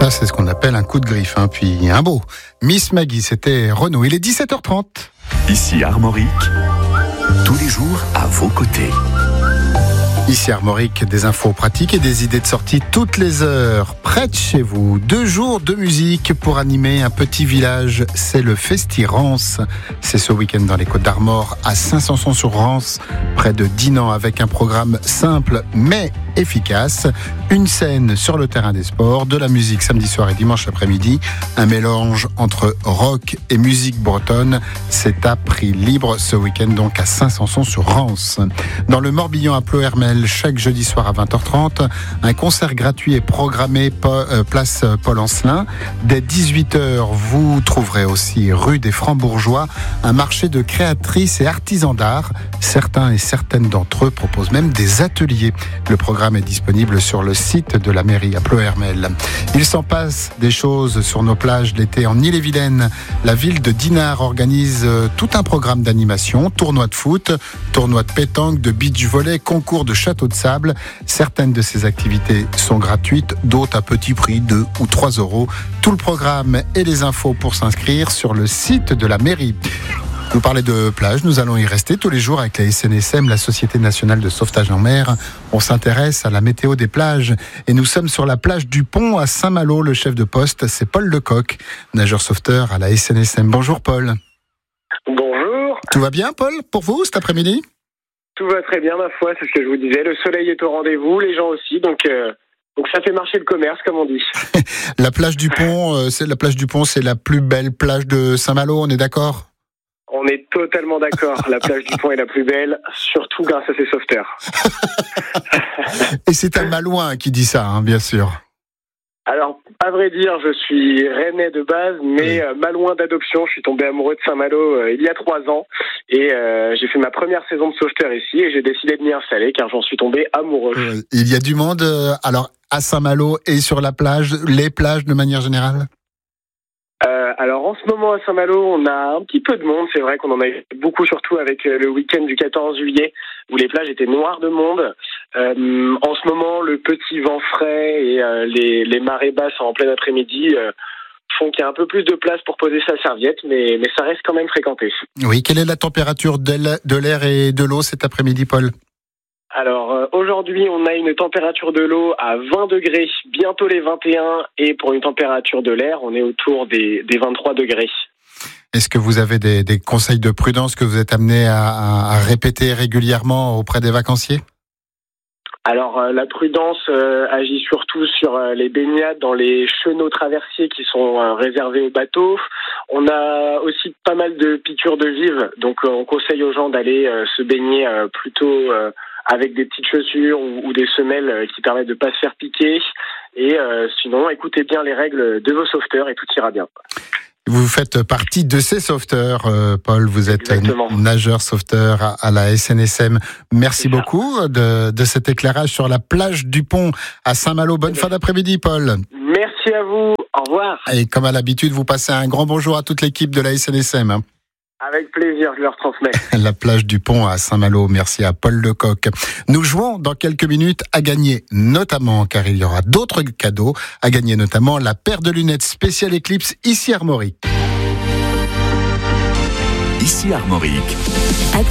Ça, c'est ce qu'on appelle un coup de griffe, puis un beau. Miss Maggie, c'était Renaud. Il est 17h30. Ici Armorique, tous les jours à vos côtés. Ici Armorique, des infos pratiques et des idées de sortie toutes les heures. Près de chez vous, 2 jours de musique pour animer un petit village. C'est le Festi-Rance. C'est ce week-end dans les Côtes-d'Armor, à Saint-Sanson-sur-Rance, près de Dinan, avec un programme simple mais efficace. Une scène sur le terrain des sports, de la musique samedi soir et dimanche après-midi. Un mélange entre rock et musique bretonne. C'est à prix libre ce week-end donc à Saint-Sanson-sur-Rance. Dans le Morbihan à Ploërmel, chaque jeudi soir à 20h30, un concert gratuit est programmé place Paul Ancelin. Dès 18h, vous trouverez aussi rue des Francs-Bourgeois un marché de créatrices et artisans d'art. Certains et certaines d'entre eux proposent même des ateliers. Le programme est disponible sur le site de la mairie à Ploërmel. Il s'en passe des choses sur nos plages l'été en Ille-et-Vilaine. La ville de Dinard organise tout un programme d'animation, tournoi de foot, tournoi de pétanque, de beach volley, concours de château de sable. Certaines de ces activités sont gratuites, d'autres à petit prix, 2 ou 3 euros. Tout le programme et les infos pour s'inscrire sur le site de la mairie. Vous parlez de plage, nous allons y rester tous les jours avec la SNSM, la Société Nationale de Sauvetage en Mer. On s'intéresse à la météo des plages et nous sommes sur la plage du Pont à Saint-Malo. Le chef de poste, c'est Paul Lecoq, nageur sauveteur à la SNSM. Bonjour Paul. Bonjour. Tout va bien Paul pour vous cet après-midi ? Tout va très bien ma foi, c'est ce que je vous disais. Le soleil est au rendez-vous, les gens aussi, donc ça fait marcher le commerce comme on dit. La plage du Pont, c'est la plus belle plage de Saint-Malo, on est d'accord ? On est totalement d'accord. La plage du Pont est la plus belle, surtout grâce à ses sauveteurs. Et c'est un Malouin qui dit ça, bien sûr. Alors, à vrai dire, je suis rennais de base, mais Malouin d'adoption. Je suis tombé amoureux de Saint-Malo il y a 3 ans. Et j'ai fait ma première saison de sauveteur ici et j'ai décidé de m'y installer car j'en suis tombé amoureux. Il y a du monde alors à Saint-Malo et sur la plage, les plages de manière générale ? Alors en ce moment à Saint-Malo, on a un petit peu de monde. C'est vrai qu'on en a eu beaucoup, surtout avec le week-end du 14 juillet où les plages étaient noires de monde. En ce moment, le petit vent frais et les marées basses en plein après-midi font qu'il y a un peu plus de place pour poser sa serviette, mais ça reste quand même fréquenté. Oui, quelle est la température de l'air et de l'eau cet après-midi, Paul ? Alors aujourd'hui, on a une température de l'eau à 20 degrés, bientôt les 21, et pour une température de l'air, on est autour des 23 degrés. Est-ce que vous avez des conseils de prudence que vous êtes amené à répéter régulièrement auprès des vacanciers ? Alors la prudence agit surtout sur les baignades dans les chenaux traversiers qui sont réservés aux bateaux. On a aussi pas mal de piqûres de vives, donc on conseille aux gens d'aller se baigner plutôt avec des petites chaussures ou des semelles qui permettent de ne pas se faire piquer. Et sinon, écoutez bien les règles de vos sauveteurs et tout ira bien. Vous faites partie de ces sauveteurs, Paul. Vous êtes nageur sauveteur à la SNSM. Merci beaucoup de cet éclairage sur la plage du Pont à Saint-Malo. Bonne fin d'après-midi, Paul. Merci à vous. Au revoir. Et comme à l'habitude, vous passez un grand bonjour à toute l'équipe de la SNSM. Avec plaisir, je leur transmets. La plage du Pont à Saint-Malo, merci à Paul Lecoq. Nous jouons dans quelques minutes à gagner, notamment, car il y aura d'autres cadeaux, à gagner notamment la paire de lunettes spéciale Eclipse ici Armorique. Ici Armorique.